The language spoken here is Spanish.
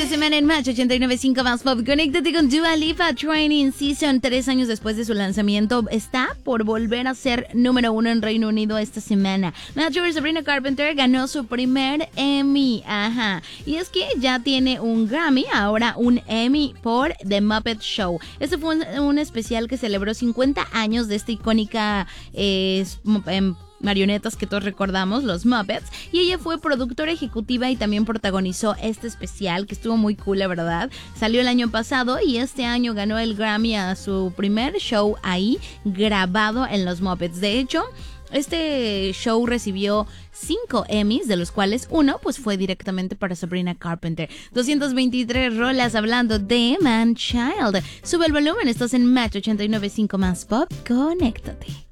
semana en Match 89.5 Más Pop. Conéctate con Dua Lipa. Training Season, 3 años después de su lanzamiento, está por volver a ser número 1 en Reino Unido esta semana. La youtuber Sabrina Carpenter ganó su primer Emmy. Ajá. Y es que ya tiene un Grammy, ahora un Emmy por The Muppet Show. Este fue un especial que celebró 50 años de esta icónica marionetas que todos recordamos, los Muppets, y ella fue productora ejecutiva y también protagonizó este especial que estuvo muy cool, la verdad. Salió el año pasado y este año ganó el Grammy a su primer show ahí grabado en los Muppets. De hecho, este show recibió 5 Emmys, de los cuales uno pues fue directamente para Sabrina Carpenter. 223 rolas hablando de Man Child. Sube el volumen, estás en Match 89.5 Más Pop. Conéctate.